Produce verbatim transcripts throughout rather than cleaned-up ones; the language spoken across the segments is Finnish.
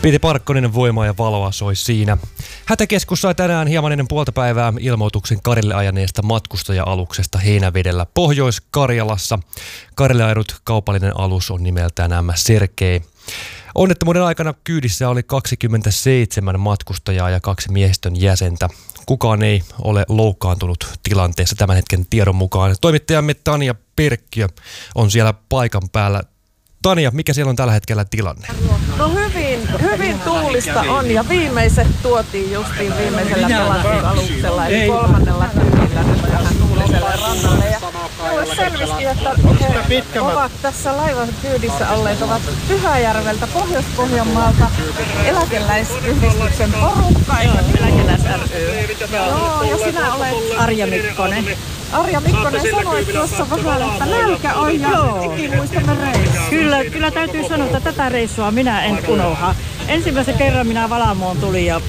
Piti Parkkonen voimaa ja valoa soi siinä. Hätäkeskus sai tänään hieman ennen puolta päivää ilmoituksen Karille ajaneesta matkustaja-aluksesta Heinävedellä Pohjois-Karjalassa. Karille ajanut kaupallinen alus on nimeltään M S Sergei. Onnettomuuden aikana kyydissä oli kaksikymmentäseitsemän matkustajaa ja kaksi miehistön jäsentä. Kukaan ei ole loukkaantunut tilanteessa tämän hetken tiedon mukaan. Toimittajamme Tanja Perkkiö on siellä paikan päällä. Tanja, mikä siellä on tällä hetkellä tilanne? No hyvin, hyvin tuulista on ja viimeiset tuotiin justiin viimeisellä pelastusaluksella eli kolmannella kyydillä nyt tähän tuuliselle rannalle. Ja minulle selvisikin, että he ovat tässä laivan kyydissä olleet, ovat Pyhäjärveltä, Pohjois-Pohjanmaalta, eläkeläisyhdistyksen porukka, eli eläkeläis ry. Joo, ja sinä olet Arja Mikkonen. Arja Mikkonen, sanoit tuossa vähän, että nälkä on ja ikimuistamme reissua. Kyllä, kyllä täytyy sanoa, että tätä reissua minä en unoha. Ensimmäisen kerran minä Valamoon tulin ja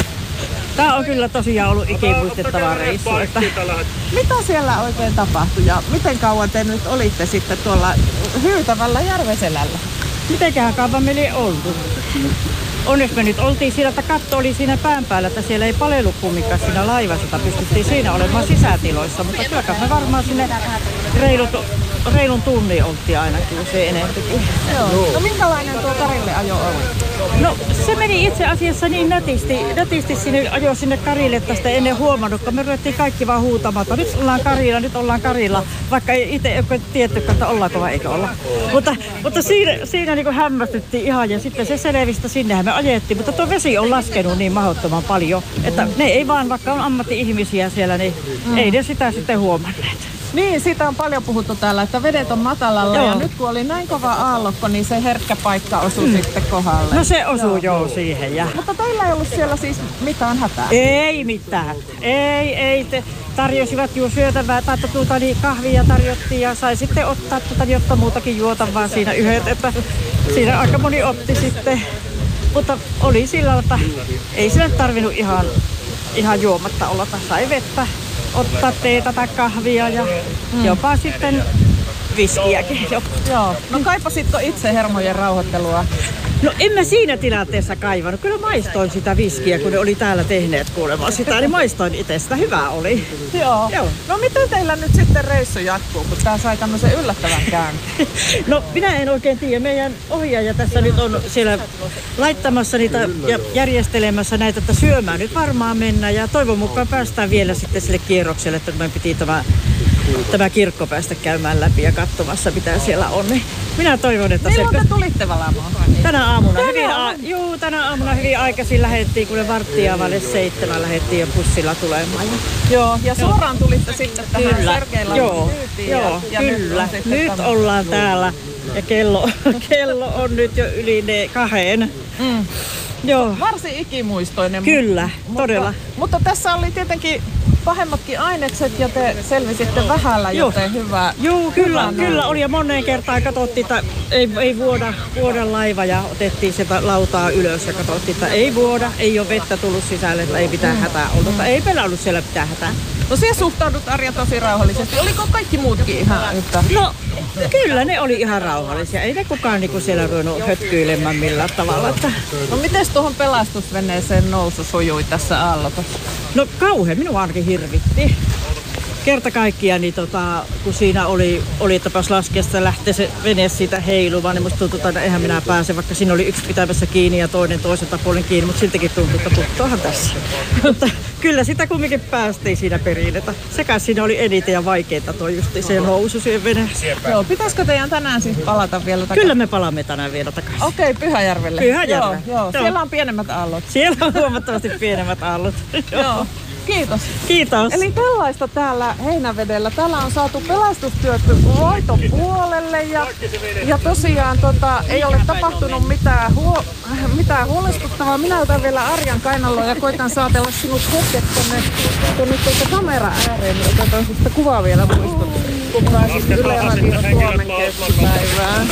tämä on kyllä tosiaan ollut ikimuistettava reissu. Että... Mitä siellä oikein tapahtui ja miten kauan te nyt olitte sitten tuolla hyytävällä Järveselällä? Mitenköhän kauan meillä ei oltu? Onneksi me nyt oltiin siinä, että katto oli siinä pään päällä, että siellä ei palellut kumminkaan siinä laivassa, pystyttiin siinä olemaan sisätiloissa, mutta kyllä me varmaan sinne reilut, reilun tunnin oltiin ainakin, jos ei enempikin. Joo. No minkälainen tuo Karille ajo oli? No se meni itse asiassa niin nätisti, nätisti sinne ajo sinne Karille, että sitä ennen huomannut, kun me ruvettiin kaikki vaan huutamaan, että nyt ollaan Karilla, nyt ollaan Karilla, vaikka ei itse ole tietty, että ollaanko vai eikö olla. Mutta, mutta siinä, siinä niin kuin hämmästyttiin ihan ja sitten se selvistä, sinnehän me ajettiin, mutta tuo vesi on laskenut niin mahdottoman paljon, että ne ei vaan, vaikka on ammatti-ihmisiä siellä, niin mm. ei ne sitä sitten huomanneet. Niin, siitä on paljon puhuttu täällä, että vedet on matalalla. Joo. Ja nyt kun oli näin kova aallokko, niin se herkkä paikka osui mm. sitten kohdalle. No se osuu joo, joo siihen. Ja... Mutta teillä ei ollut siellä siis mitään hätää? Ei mitään. Ei, ei. Te tarjosivat juu syötävää, tai tuota, niin kahvia tarjottiin ja sai sitten ottaa tuota, jotta muutakin juotavaa siinä yhdet, että siinä aika moni otti sitten. Mutta oli sillä, että ei sille tarvinnut ihan, ihan juomatta olla, sai vettä. Ottaa teetä tai kahvia ja mm. jopa sitten viskiäkin. Joo. No kaipasitko itse hermojen rauhoittelua? No en mä siinä tilanteessa kaivannut. Kyllä maistoin sitä viskiä, kun ne oli täällä tehneet kuulemaan sitä, niin maistoin itse sitä. Hyvä oli. Joo. Joo. No miten teillä nyt sitten reissu jatkuu, kun tää sai tämmöisen yllättävän käänteen? No minä en oikein tiedä. Meidän ohjaaja tässä nyt on siellä laittamassa niitä ja järjestelemässä näitä, että syömään nyt varmaan mennä. Ja toivon mukaan päästään vielä sitten sille kierrokselle, että meidän piti tämä, tämä kirkko päästä käymään läpi ja katsomassa, mitä siellä on. Minä toivon, että Milloin se... te tulitte Valamoon? Tänä aamuna. Tänä hyvin, a... Juu, tänä aamuna hyvin aikaisin lähdettiin, kun ne varttia vaille seitsemän lähdettiin jo bussilla tulemaan. Joo, ja suoraan tulitte sitten tähän kyllä. Sergeillä Joo, joo ja, ja kyllä. Nyt, nyt ollaan täällä ja kello, kello on nyt jo yli ne kahden. Mm. Joo. Varsin ikimuistoinen. Kyllä, mutta, todella. Mutta tässä oli tietenkin pahemmatkin ainekset ja te selvisitte vähällä, joten hyvä. Joo, kyllä, kyllä oli ja moneen kertaan katsottiin, että ei, ei vuoda, vuoda laiva ja otettiin sieltä lautaa ylös ja katsottiin, että ei vuoda, ei ole vettä tullut sisälle, että ei mitään hätää ollut, mm. ei meillä ollut siellä mitään hätää. No siellä suhtaudut Arja tosi rauhallisesti. Oliko kaikki muutkin ihan yhtä? No kyllä ne oli ihan rauhallisia. Ei ne kukaan niinku siellä ruvennut hötkyilemään millään tavalla. Että... No mites tuohon pelastusveneeseen nousu sujui tässä aallokossa? No kauhean, minua ainakin hirvitti. Kerta kaikkiaan, niin tota, kun siinä oli, oli tapas laskeessa lähteä se vene siitä heilumaan, niin musta tuntui, että eihän minä pääse, vaikka siinä oli yksi pitämässä kiinni ja toinen toiselta puolen kiinni, mutta siltikin tuntui, että puttoahan tässä. Mutta kyllä sitä kumminkin päästiin siinä perille. Sekä siinä oli eniten ja vaikeinta tuo justi se nousu siihen veneeseen. Joo, pitäisikö teidän tänään siis palata vielä takaisin? Kyllä me palaamme tänään vielä takaisin. Okei, okay, Pyhäjärvelle. Pyhäjärvelle. Joo, joo. Siellä on pienemmät aallot. Siellä on huomattavasti pienemmät aallot. Joo. Kiitos. Kiitos. Eli tällaista täällä Heinävedellä. Täällä on saatu pelastustyöt voiton puolelle ja, ja tosiaan tota, ei ole tapahtunut mitään, huo, mitään huolestuttavaa. Minä otan vielä Arjan kainaloa ja koitan saatella sinut hetket tonne, tonne tuota kamera ääreen. Niin otetaan sitä kuvaa vielä muistut, kun pääsit Yle Radio Suomen keskipäivään.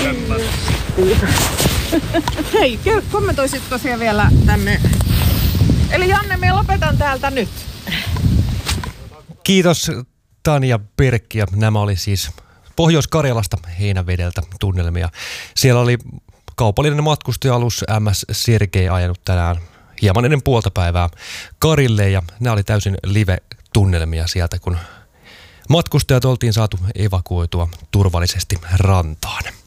Hei, kommentoisitko siellä vielä tänne? Eli Janne, minä lopetan täältä nyt. Kiitos Tanja Perkkiö. Nämä oli siis Pohjois-Karjalasta Heinävedeltä tunnelmia. Siellä oli kaupallinen matkustaja-alus M S Sergei ajanut tänään hieman ennen puolta päivää Karille ja nämä oli täysin live-tunnelmia sieltä, kun matkustajat oltiin saatu evakuoitua turvallisesti rantaan.